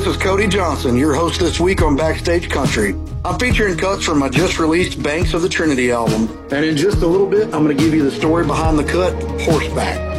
this is Cody Johnson, your host this week on Backstage Country. I'm featuring cuts from my just-released Banks of the Trinity album. And in just a little bit, I'm going to give you the story behind the cut, Horseback.